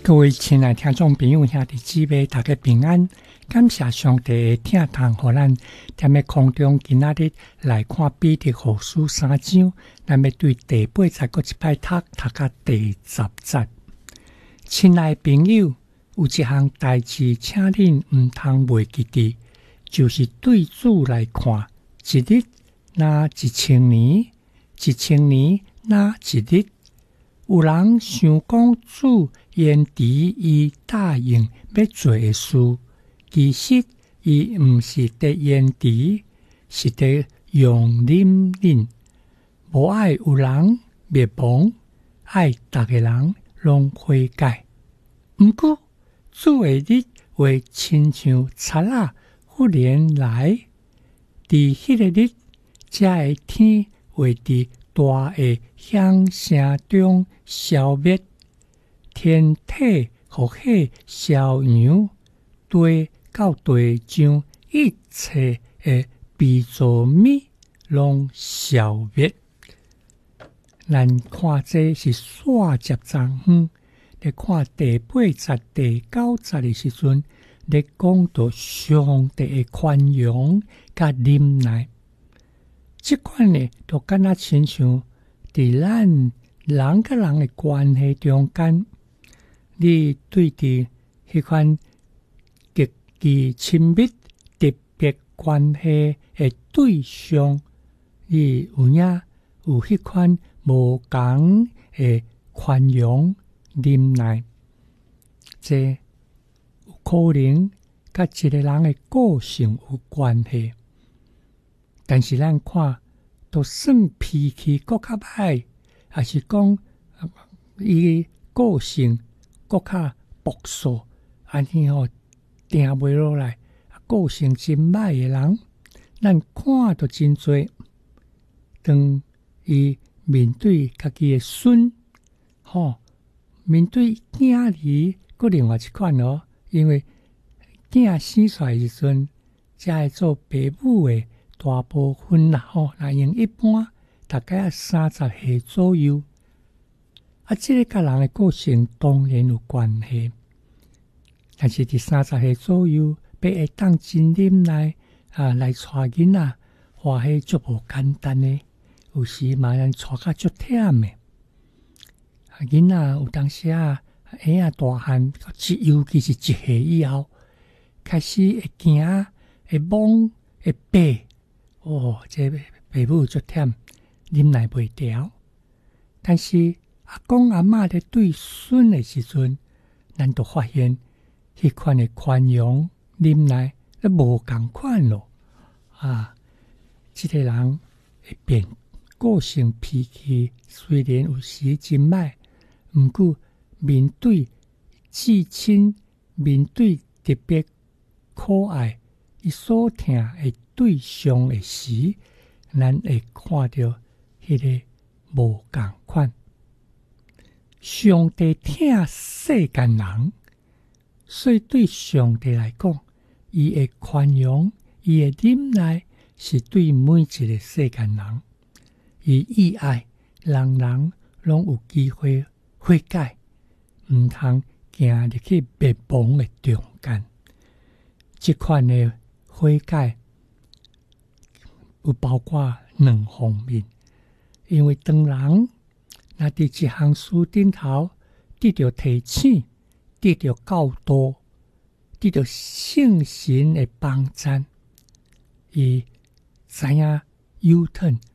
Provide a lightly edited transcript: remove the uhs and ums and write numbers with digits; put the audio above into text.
各位亲爱的听众朋友兄弟姊妹，大家平安，感谢上帝的听堂予咱踮咧空中今仔日来看彼得后书3章，咱要对第8节搁一摆读到第10节。亲爱的朋友，有一项代志请恁毋通袂记得，就是对主来看，一日若1000年，1000年若一日。有人想讲主延迟伊答应要做的事，其实伊毋是伫延迟，是伫用忍。无爱有人灭亡，爱逐个人拢悔改。毋过主的日会亲像贼仔忽然来，伫迄个日，才会天会伫大的响声中消灭，天体和火烧羊，地到地上一切的被造物拢消灭。咱看这是煞接昨昏，咧看第8节、第9节的时阵，咧讲到上帝的宽容甲忍耐。这款呢，就敢若亲像伫咱人甲人的关系中间，你对伫迄款极其亲密特别关系的对象，你有迄款无同的宽容忍耐，这有可能甲一个人的个性有关系。但是咱看，都算脾气搁较歹，还是讲伊个性搁较朴素，安尼定袂落来，个性真歹的人，咱看到真多。当伊面对家己的孙，面对囝儿，搁另外一款因为囝生出来时阵，才会做爸母的。大部分若用一般大概30岁左右，这个甲人的个性当然有关系。但是伫30岁左右，要会当真忍耐来带囡仔，迄足无简单的，有时嘛咱带甲足忝的。囡仔有当时婴仔大汉，尤其是1岁以后，开始会行、会摸、会爬。这爸母足忝，忍耐袂牢。但是阿公阿嬷咧对孙的时阵，咱就发现迄款的宽容忍耐咧无共款咯。这个人会变，个性脾气虽然有时真歹，毋过面对至亲，面对特别可爱，伊所疼的对象的时，咱会看到迄个无共款。上帝疼世间人，所以对上帝来讲，伊的宽容、伊的忍耐，是对每一个世间人。伊意爱人人拢有机会悔改，毋通行入去灭亡的中间。这款的悔改有包括2方面，因为当人若伫一项事顶头得到提醒、得到教导、得到圣神的帮助，伊知影U turn